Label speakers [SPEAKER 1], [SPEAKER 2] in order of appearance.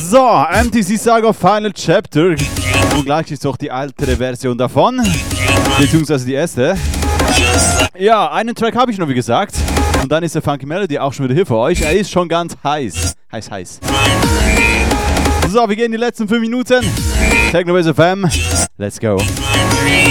[SPEAKER 1] So, MTC Saga Final Chapter. Und gleich ist doch die ältere Version davon. Beziehungsweise die erste. Ja, einen Track habe ich noch, wie gesagt. Und dann ist der Funky Melody auch schon wieder hier für euch. Er ist schon ganz heiß. Heiß. So, wir gehen die letzten 5 Minuten. Technobase FM. Let's go.